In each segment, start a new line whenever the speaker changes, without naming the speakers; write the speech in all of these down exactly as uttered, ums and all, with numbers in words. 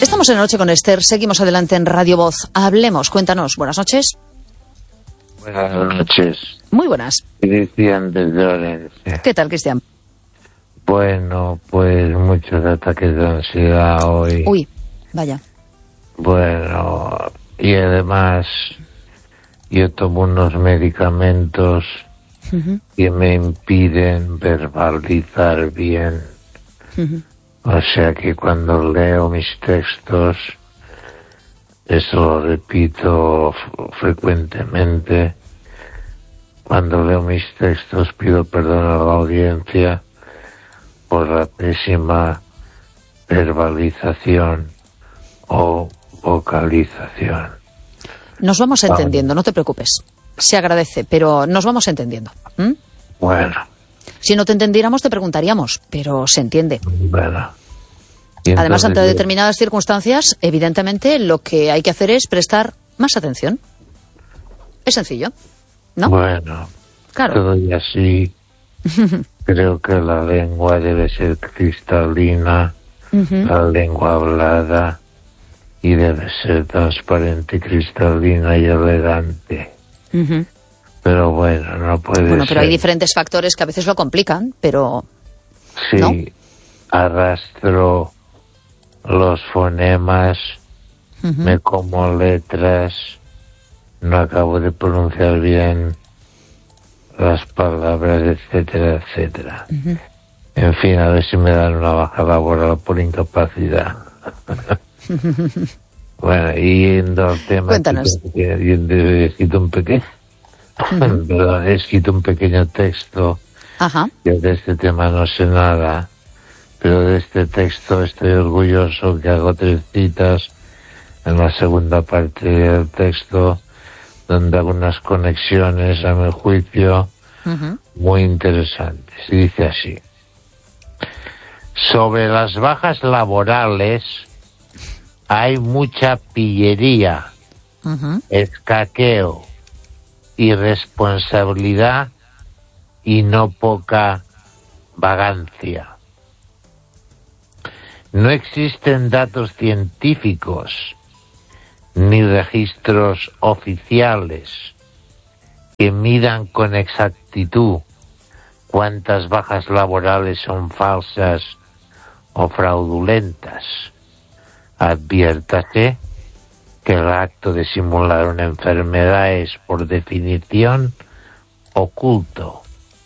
Estamos en la noche con Esther, seguimos adelante en Radio Voz. Hablemos, cuéntanos. Buenas noches.
Buenas noches.
Muy buenas.
Cristian desde Valencia.
¿Qué tal, Cristian?
Bueno, pues muchos ataques de ansiedad hoy.
Uy, vaya.
Bueno, y además yo tomo unos medicamentos uh-huh. que me impiden verbalizar bien. Uh-huh. O sea que cuando leo mis textos, eso lo repito f- frecuentemente, cuando leo mis textos pido perdón a la audiencia por la pésima verbalización o vocalización.
Nos vamos entendiendo, no te preocupes. Se agradece, pero nos vamos entendiendo. ¿Mm?
Bueno.
Si no te entendiéramos, te preguntaríamos, pero se entiende.
Bueno.
Además, ante determinadas circunstancias, evidentemente, lo que hay que hacer es prestar más atención. Es sencillo, ¿no?
Bueno,
claro.
Todo y así, creo que la lengua debe ser cristalina, uh-huh. la lengua hablada, y debe ser transparente, cristalina y elegante.
Uh-huh.
Pero bueno, no puede ser.
Bueno, pero hay diferentes factores que a veces lo complican, pero...
Sí,
¿no?
Arrastro los fonemas, uh-huh. me como letras, no acabo de pronunciar bien las palabras, etcétera, etcétera. Uh-huh. En fin, a ver si me dan una baja laboral por incapacidad. Bueno, y yendo al tema...
Cuéntanos.
He escrito un pequeño... Uh-huh. Perdón, he escrito un pequeño texto.
Ajá.
Yo de este tema no sé nada, pero de este texto estoy orgulloso que hago tres citas en la segunda parte del texto, donde hago unas conexiones, a mi juicio, uh-huh. muy interesantes. Y dice así: sobre las bajas laborales hay mucha pillería, uh-huh. escaqueo, irresponsabilidad y no poca vagancia. No existen datos científicos ni registros oficiales que midan con exactitud cuántas bajas laborales son falsas o fraudulentas. Adviértase que el acto de simular una enfermedad es, por definición, oculto.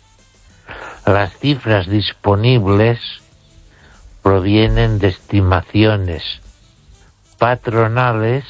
Las cifras disponibles provienen de estimaciones patronales,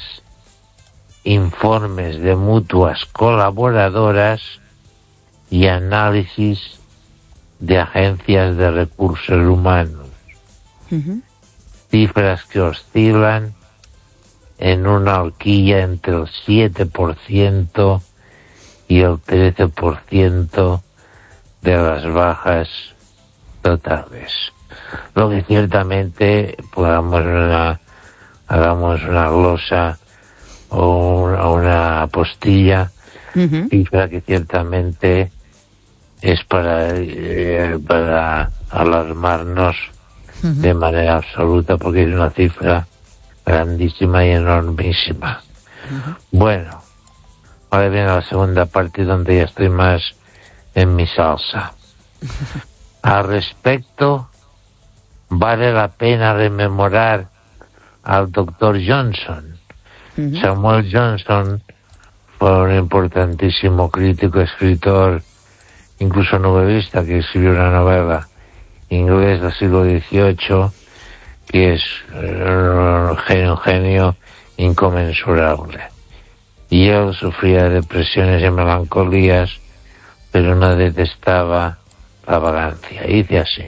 informes de mutuas colaboradoras y análisis de agencias de recursos humanos. Uh-huh. Cifras que oscilan en una horquilla entre el siete por ciento y el trece por ciento de las bajas totales. Lo que ciertamente podamos una, hagamos una glosa o una, una apostilla, uh-huh. cifra que ciertamente es para, eh, para alarmarnos uh-huh. de manera absoluta, porque es una cifra grandísima y enormísima. Uh-huh. Bueno, ahora viene la segunda parte donde ya estoy más en mi salsa. Uh-huh. Al respecto, vale la pena rememorar al doctor Johnson. Uh-huh. Samuel Johnson fue un importantísimo crítico, escritor, incluso novelista, que escribió una novela inglés del siglo dieciocho, que es un genio, un genio inconmensurable. Y él sufría de depresiones y melancolías, pero no detestaba la vagancia. Y dice así,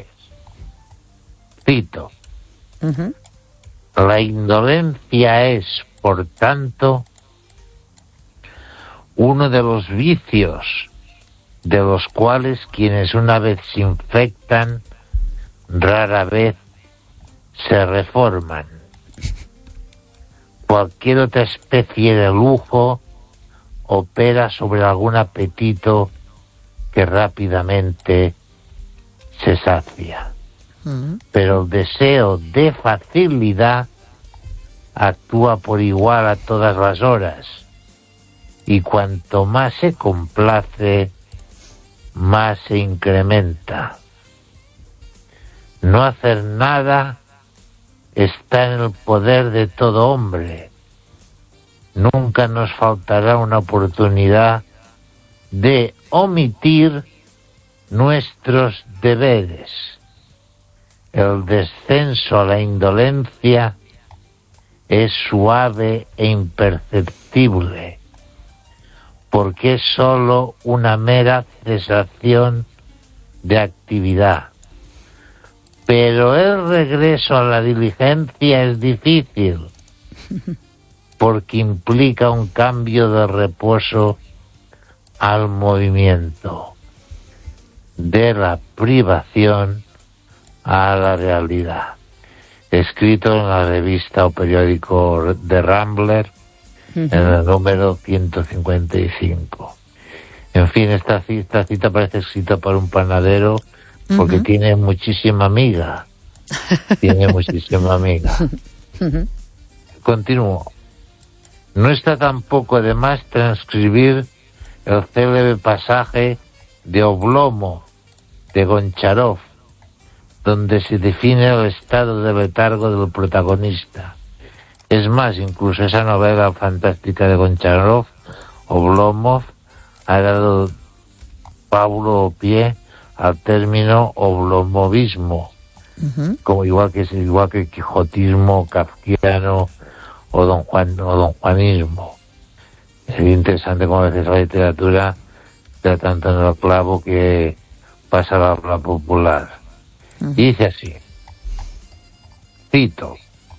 cito, uh-huh. la indolencia es, por tanto, uno de los vicios de los cuales quienes una vez se infectan, rara vez se reforman. Cualquier otra especie de lujo opera sobre algún apetito que rápidamente se sacia. Uh-huh. Pero el deseo de facilidad actúa por igual a todas las horas, y cuanto más se complace, más se incrementa. No hacer nada está en el poder de todo hombre. Nunca nos faltará una oportunidad de omitir nuestros deberes. El descenso a la indolencia es suave e imperceptible, porque es sólo una mera cesación de actividad. Pero el regreso a la diligencia es difícil, porque implica un cambio de reposo al movimiento, de la privación a la realidad. Escrito en la revista o periódico de Rambler, uh-huh. en el número ciento cincuenta y cinco. En fin, esta cita, esta cita parece escrita por un panadero, porque uh-huh. tiene muchísima amiga. Tiene muchísima amiga. Uh-huh. Continúo. No está tampoco de más transcribir el célebre pasaje de Oblomov, de Goncharov, donde se define el estado de letargo del protagonista. Es más, incluso esa novela fantástica de Goncharov, Oblomov, ha dado pábulo o pie al término oblomovismo, uh-huh. como igual que igual que el quijotismo kafkiano o don Juan o don Juanismo. Es interesante como a veces la literatura da tanto en el clavo que pasa a la habla popular. Uh-huh. Y dice así, cito: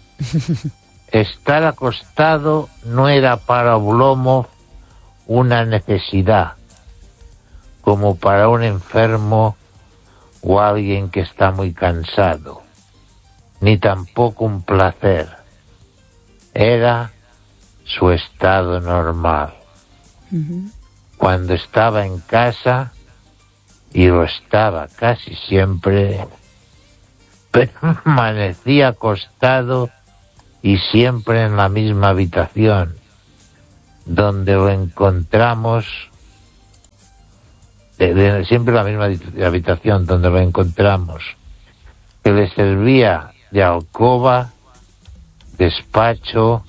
estar acostado no era para Oblomov una necesidad, como para un enfermo o alguien que está muy cansado, ni tampoco un placer. Era su estado normal. Uh-huh. Cuando estaba en casa, y lo estaba casi siempre, permanecía acostado y siempre en la misma habitación, donde lo encontramos, de, de, siempre en la misma habitación donde lo encontramos, que le servía de alcoba, despacho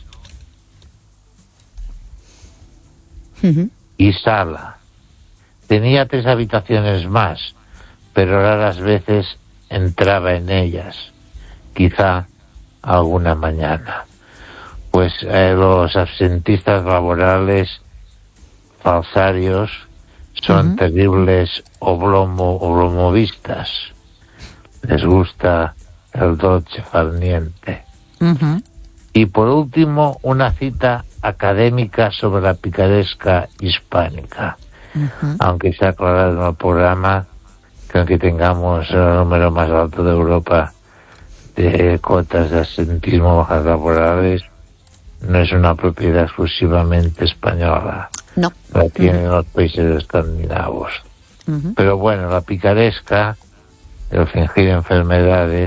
uh-huh. y sala. Tenía tres habitaciones más, pero raras veces entraba en ellas, quizá alguna mañana. Pues eh, los absentistas laborales falsarios son uh-huh. terribles oblomo, oblomovistas. Les gusta el dolce far niente. Uh-huh. Y por último, una cita académica sobre la picaresca hispánica. Uh-huh. Aunque se ha aclarado en el programa que aunque tengamos el número más alto de Europa de cotas de absentismo bajas laborales, no es una propiedad exclusivamente española.
No.
La tienen uh-huh. los países escandinavos. Uh-huh. Pero bueno, la picaresca, el fingir enfermedades,